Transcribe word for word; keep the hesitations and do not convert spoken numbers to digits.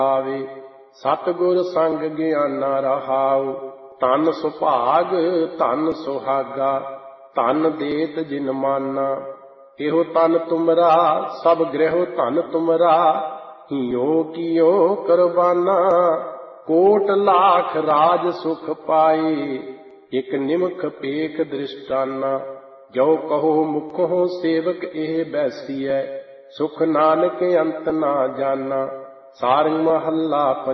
ਆਵੇ। ਸਤਿਗੁਰ ਸੰਗ ਗਿਆਨਾ ਰਹਾਉ, ਧਨ ਸੁਭਾਗ ਧਨ ਸੁਹਾਗਾ, ਧਨ ਦੇਤ ਜਿਨ ਮਾਨਾ। ਇਹੋ ਤਨ ਤੁਮਰਾ ਸਭ ਗ੍ਰਹਿ ਧਨ ਤੁਮਰਾ, ਹਿਉ ਕੀਓ ਕਰਬਾਨਾ। ਕੋਟ ਲਾਖ ਰਾਜ ਸੁਖ ਪਾਏ, ਇਕ ਨਿਮਖ ਪੇਖ ਦ੍ਰਿਸ਼ਟਾਨਾ। ਜੋ ਕਹੋ ਮੁਖੋਂ ਸੇਵਕ ਇਹ ਬੈਸੀਐ, ਸੁਖ ਨਾਨਕ ਅੰਤ ਨਾ ਜਾਨਾ। ਸਾਰੰਗ ਮਹੱਲਾ